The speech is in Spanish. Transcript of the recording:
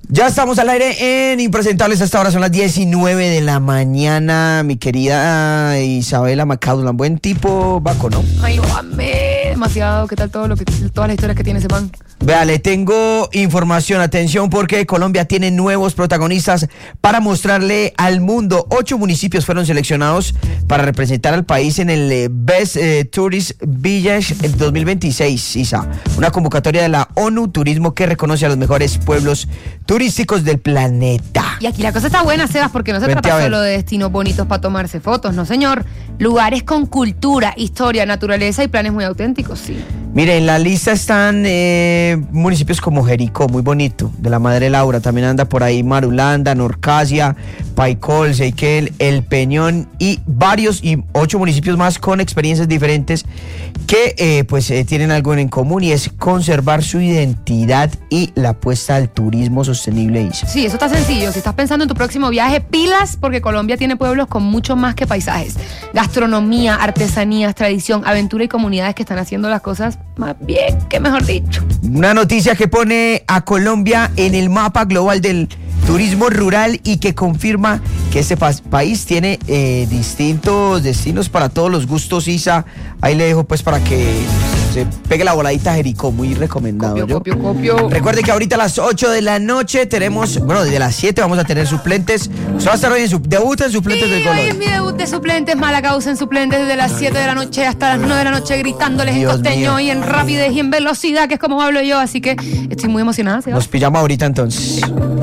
Ya estamos al aire en Impresentables. Hasta ahora son las 19 de la mañana. Mi querida Isabela Macaulay, buen tipo, Baco, ¿no? Ay, lo amé demasiado. ¿Qué tal todas las historias que tiene ese man? Vea, le tengo información, atención, porque Colombia tiene nuevos protagonistas para mostrarle al mundo. 8 municipios fueron seleccionados para representar al país en el Best Tourist Village 2026, Isa. Una convocatoria de la ONU Turismo que reconoce a los mejores pueblos turísticos del planeta. Y aquí la cosa está buena, Sebas, porque no se trata solo de destinos bonitos para tomarse fotos, no señor. Lugares con cultura, historia, naturaleza y planes muy auténticos, sí. Mire, en la lista están municipios como Jericó, muy bonito, de la Madre Laura. También anda por ahí Marulanda, Norcasia, Paicol, Seiquel, El Peñón y 8 municipios más con experiencias diferentes que tienen algo en común, y es conservar su identidad y la apuesta al turismo sostenible, Isa. Sí, eso está sencillo. Si estás pensando en tu próximo viaje, pilas, porque Colombia tiene pueblos con mucho más que paisajes. Gastronomía, artesanías, tradición, aventura y comunidades que están haciendo las cosas más bien que mejor dicho. Una noticia que pone a Colombia en el mapa global del turismo rural y que confirma que este país tiene distintos destinos para todos los gustos, Isa. Ahí le dejo pues para que se pegue la voladita a Jericó, muy recomendado. Copio. Recuerde que ahorita a las 8 de la noche tenemos, desde las 7 vamos a tener suplentes. Usted va a estar hoy en debut en suplentes del color. Hoy es mi debut de suplentes, mala causa en suplentes desde las 7 de la noche hasta las 9 de la noche gritándoles Dios en costeño mío. y en rapidez y en velocidad, que es como hablo yo, así que estoy muy emocionada, Sebas. Nos pillamos ahorita entonces.